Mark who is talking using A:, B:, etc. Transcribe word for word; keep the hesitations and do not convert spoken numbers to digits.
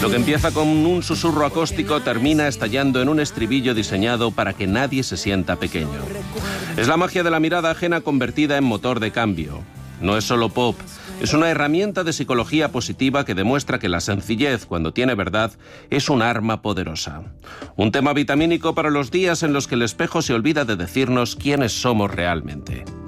A: Lo que empieza con un susurro acústico termina estallando en un estribillo diseñado para que nadie se sienta pequeño. Es la magia de la mirada ajena convertida en motor de cambio. No es solo pop, es una herramienta de psicología positiva que demuestra que la sencillez, cuando tiene verdad, es un arma poderosa. Un tema vitamínico para los días en los que el espejo se olvida de decirnos quiénes somos realmente.